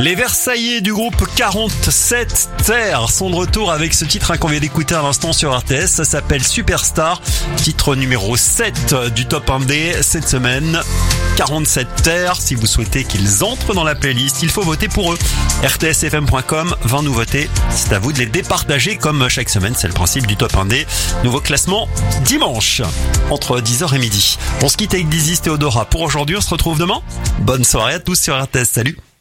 Les Versaillais du groupe 47 Terre sont de retour avec ce titre qu'on vient d'écouter à l'instant sur RTS. Ça s'appelle Superstar, titre numéro 7 du top 1D cette semaine. 47 Terre, si vous souhaitez qu'ils entrent dans la playlist, il faut voter pour eux. rtsfm.com, 20 nouveautés, c'est à vous de les départager comme chaque semaine, c'est le principe du top 1D. Nouveau classement dimanche, entre 10h et midi. On se quitte avec Dizzy Théodora pour aujourd'hui, on se retrouve demain. Bonne soirée à tous sur RTS, salut.